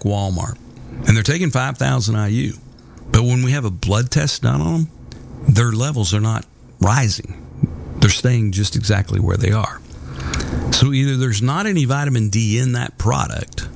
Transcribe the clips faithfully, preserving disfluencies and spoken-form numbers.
Walmart, and they're taking five thousand I U. But when we have a blood test done on them, their levels are not rising. They're staying just exactly where they are. So either there's not any vitamin D in that product,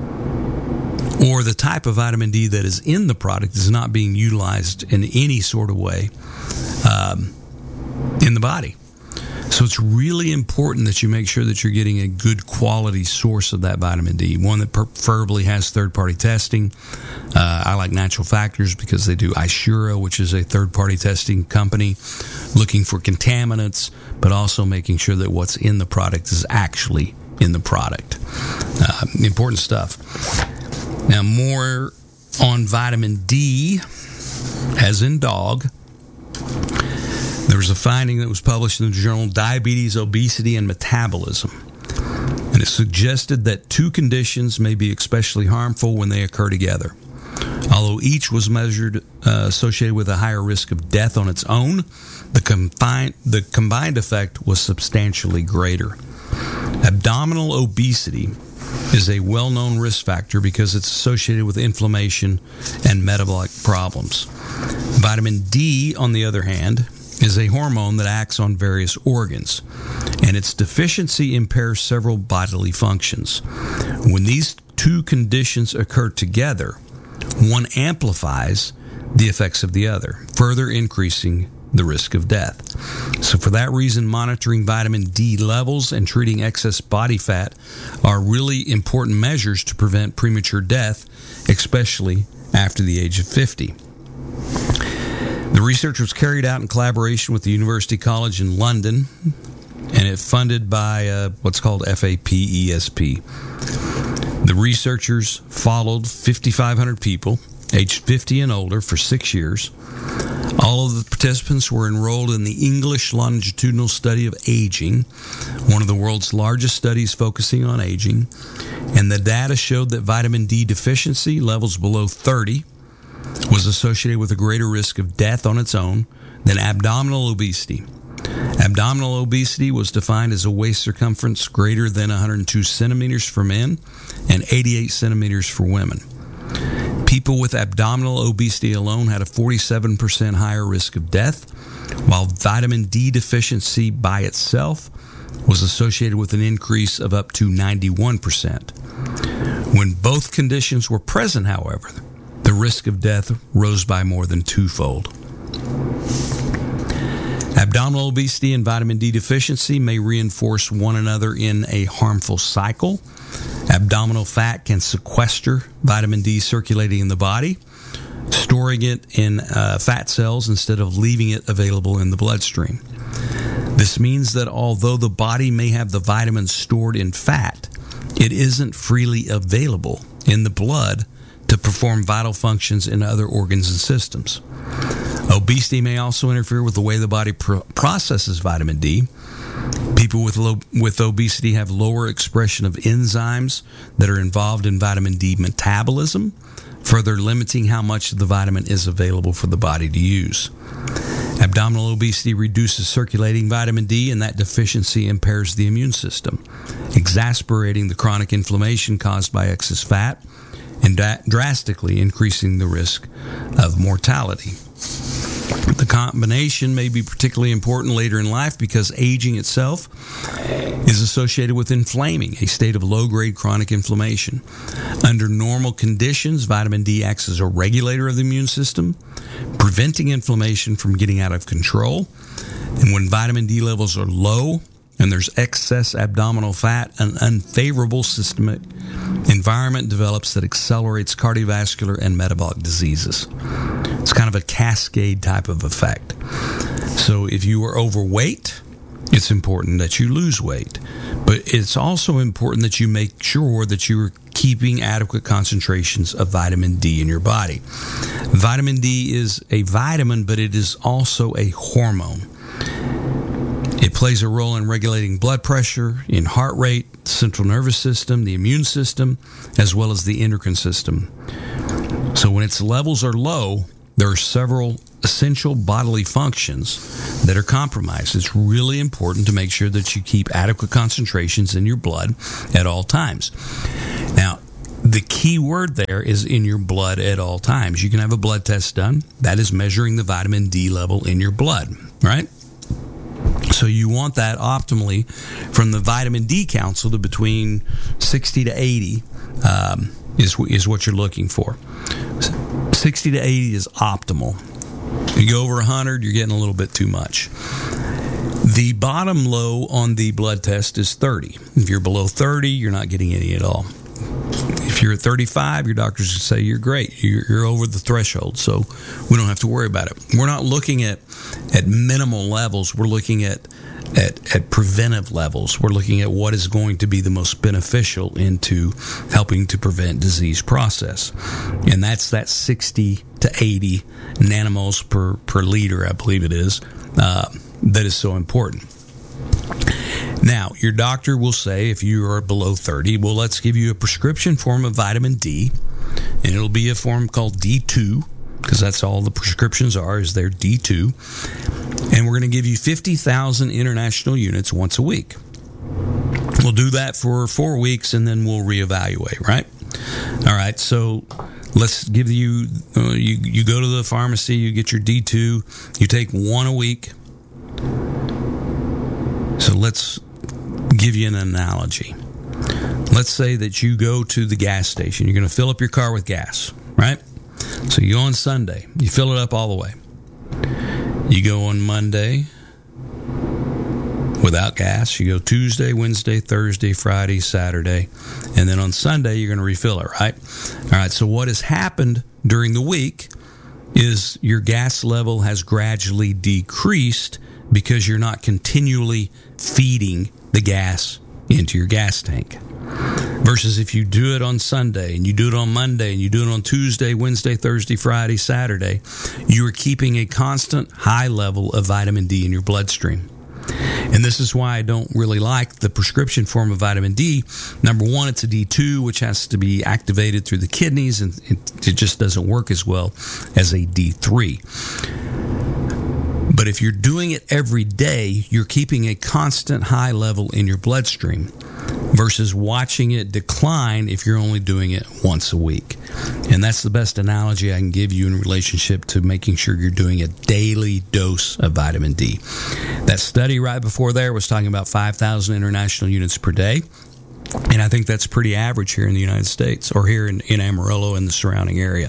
or the type of vitamin D that is in the product is not being utilized in any sort of way um, in the body. So it's really important that you make sure that you're getting a good quality source of that vitamin D, one that preferably has third-party testing. Uh, I like Natural Factors because they do Ishura, which is a third-party testing company, looking for contaminants, but also making sure that what's in the product is actually in the product. Uh, important stuff. Now, more on vitamin D, as in dog. There was a finding that was published in the journal Diabetes, Obesity, and Metabolism. And it suggested that two conditions may be especially harmful when they occur together. Although each was measured uh, associated with a higher risk of death on its own, the combined, the combined effect was substantially greater. Abdominal obesity is a well-known risk factor because it's associated with inflammation and metabolic problems. Vitamin D, on the other hand, is a hormone that acts on various organs, and its deficiency impairs several bodily functions. When these two conditions occur together, one amplifies the effects of the other, further increasing the risk of death. So for that reason, monitoring vitamin D levels and treating excess body fat are really important measures to prevent premature death, especially after the age of fifty. The research was carried out in collaboration with the University College in London, and it funded by uh, what's called F A P E S P. The researchers followed fifty-five hundred people, aged fifty and older, for six years. All of the participants were enrolled in the English Longitudinal Study of Aging, one of the world's largest studies focusing on aging, and the data showed that vitamin D deficiency levels below thirty was associated with a greater risk of death on its own than abdominal obesity. Abdominal obesity was defined as a waist circumference greater than one hundred two centimeters for men and eighty-eight centimeters for women. People with abdominal obesity alone had a forty-seven percent higher risk of death, while vitamin D deficiency by itself was associated with an increase of up to ninety-one percent. When both conditions were present, however, the risk of death rose by more than twofold. Abdominal obesity and vitamin D deficiency may reinforce one another in a harmful cycle. Abdominal fat can sequester vitamin D circulating in the body, storing it in uh, fat cells instead of leaving it available in the bloodstream. This means that although the body may have the vitamins stored in fat, it isn't freely available in the blood to perform vital functions in other organs and systems. Obesity may also interfere with the way the body pro- processes vitamin D. People with low, with obesity have lower expression of enzymes that are involved in vitamin D metabolism, further limiting how much of the vitamin is available for the body to use. Abdominal obesity reduces circulating vitamin D, and that deficiency impairs the immune system, exacerbating the chronic inflammation caused by excess fat and da- drastically increasing the risk of mortality. The combination may be particularly important later in life because aging itself is associated with inflaming, a state of low-grade chronic inflammation. Under normal conditions, vitamin D acts as a regulator of the immune system, preventing inflammation from getting out of control. And when vitamin D levels are low and there's excess abdominal fat, an unfavorable systemic environment develops that accelerates cardiovascular and metabolic diseases. It's kind of a cascade type of effect. So if you are overweight, it's important that you lose weight. But it's also important that you make sure that you are keeping adequate concentrations of vitamin D in your body. Vitamin D is a vitamin, but it is also a hormone. It plays a role in regulating blood pressure, in heart rate, central nervous system, the immune system, as well as the endocrine system. So when its levels are low, there are several essential bodily functions that are compromised. It's really important to make sure that you keep adequate concentrations in your blood at all times. Now, The key word there is in your blood at all times. You can have a blood test done. That is measuring the vitamin D level in your blood, right? So you want that optimally from the vitamin D council to between sixty to eighty um, is, is what you're looking for. sixty to eighty is optimal. You go over one hundred, you're getting a little bit too much. The bottom low on the blood test is thirty. If you're below thirty, you're not getting any at all. If you're at thirty-five, your doctors will say you're great. You're, you're over the threshold, so we don't have to worry about it. We're not looking at, at minimal levels. We're looking at, at, at preventive levels. We're looking at what is going to be the most beneficial into helping to prevent disease process. And that's that sixty to eighty nanomoles per, per liter, I believe it is, uh, that is so important. Now, your doctor will say, if you are below thirty, well, let's give you a prescription form of vitamin D, and it'll be a form called D two, because that's all the prescriptions are, is they're D two, and we're going to give you fifty thousand international units once a week. We'll do that for four weeks, and then we'll reevaluate, right? All right, so let's give you, uh, you, you go to the pharmacy, you get your D two, you take one a week. So let's give you an analogy. Let's say that you go to the gas station. You're going to fill up your car with gas, right? So you go on Sunday. You fill it up all the way. You go on Monday without gas. You go Tuesday, Wednesday, Thursday, Friday, Saturday. And then on Sunday, you're going to refill it, right? All right, so what has happened during the week is your gas level has gradually decreased because you're not continually feeding the gas into your gas tank. Versus if you do it on Sunday and you do it on Monday and you do it on Tuesday, Wednesday, Thursday, Friday, Saturday, you are keeping a constant high level of vitamin D in your bloodstream. And this is why I don't really like the prescription form of vitamin D. Number one, it's a D two, which has to be activated through the kidneys, and it, it just doesn't work as well as a D three. But if you're doing it every day, you're keeping a constant high level in your bloodstream versus watching it decline if you're only doing it once a week. And that's the best analogy I can give you in relationship to making sure you're doing a daily dose of vitamin D. That study right before there was talking about five thousand international units per day. And I think that's pretty average here in the United States, or here in, in Amarillo and the surrounding area.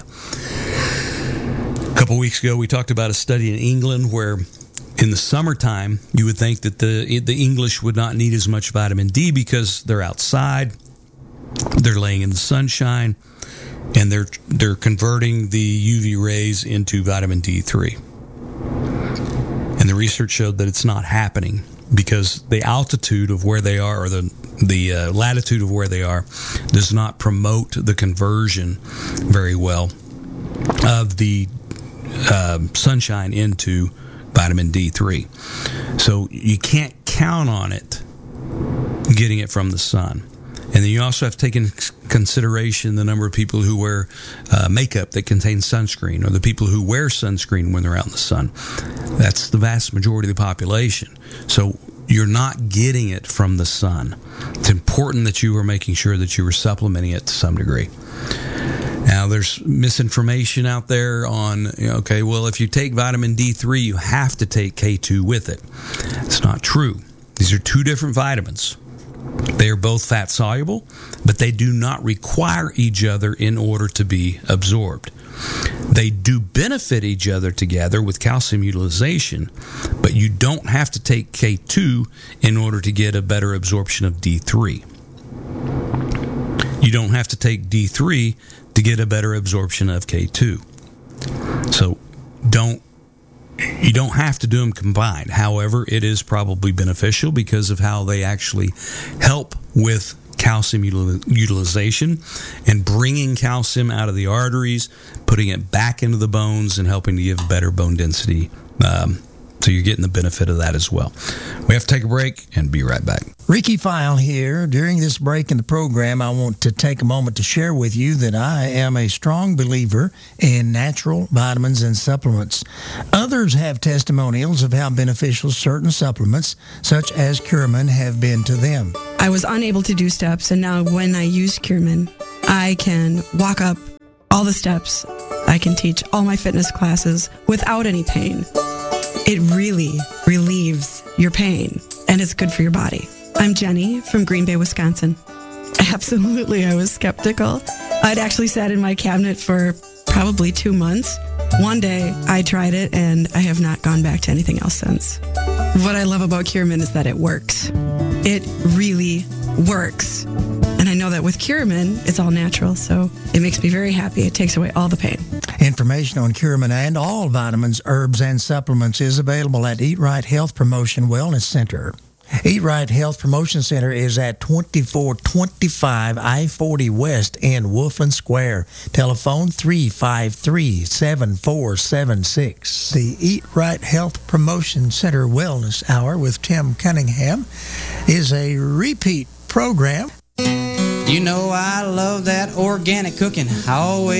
A couple weeks ago, we talked about a study in England where in the summertime, you would think that the the English would not need as much vitamin D because they're outside, they're laying in the sunshine, and they're they're converting the U V rays into vitamin D three. And the research showed that it's not happening because the altitude of where they are, or the the uh, latitude of where they are, does not promote the conversion very well of the uh, sunshine into vitamin D three. So you can't count on it getting it from the sun. And then you also have to take into consideration the number of people who wear uh, makeup that contains sunscreen, or the people who wear sunscreen when they're out in the sun. That's the vast majority of the population. So you're not getting it from the sun. It's important that you are making sure that you are supplementing it to some degree. Now, there's misinformation out there on, you know, okay, well, if you take vitamin D three, you have to take K two with it. It's not true. These are two different vitamins. They are both fat soluble, but they do not require each other in order to be absorbed. They do benefit each other together with calcium utilization, but you don't have to take K two in order to get a better absorption of D three. You don't have to take D three to get a better absorption of K two. So don't you don't have to do them combined. However, it is probably beneficial because of how they actually help with calcium util- utilization and bringing calcium out of the arteries, putting it back into the bones, and helping to give better bone density. Um, so you're getting the benefit of that as well. We have to take a break and be right back. Ricky File here. During this break in the program, I want to take a moment to share with you that I am a strong believer in natural vitamins and supplements. Others have testimonials of how beneficial certain supplements, such as Curemin, have been to them. I was unable to do steps, and now when I use Kierman, I can walk up all the steps. I can teach all my fitness classes without any pain. It really relieves your pain, and it's good for your body. I'm Jenny from Green Bay, Wisconsin. Absolutely, I was skeptical. I'd actually sat in my cabinet for probably two months. One day, I tried it, and I have not gone back to anything else since. What I love about Kierman is that it works. It really works. And I know that with Kierman, it's all natural, so it makes me very happy. It takes away all the pain. Information on Kierman and all vitamins, herbs, and supplements is available at Eat Right Health Promotion Wellness Center. Eat Right Health Promotion Center is at twenty-four twenty-five I forty West in Wolfland Square. Telephone three five three, seven four seven six. The Eat Right Health Promotion Center Wellness Hour with Tim Cunningham is a repeat program. You know I love that organic cooking. I always